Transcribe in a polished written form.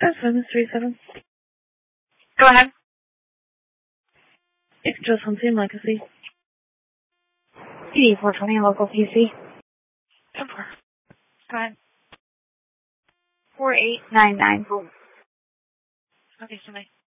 That's 737. Go ahead. Extra something legacy. PD 420 local PC. 10-4. Go ahead. 4899. Okay, somebody.